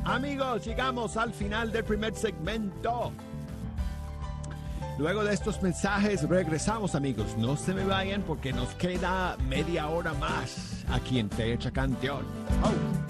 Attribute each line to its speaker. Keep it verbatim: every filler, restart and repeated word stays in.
Speaker 1: Amigos, llegamos al final del primer segmento. Luego de estos mensajes regresamos, amigos. No se me vayan porque nos queda media hora más aquí en Fecha Canción. Oh.